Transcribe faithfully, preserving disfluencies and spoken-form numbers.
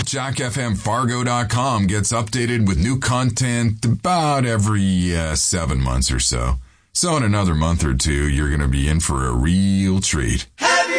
Jack F M Fargo dot com gets updated with new content about every uh, seven months or so. So in another month or two, you're going to be in for a real treat. Hey!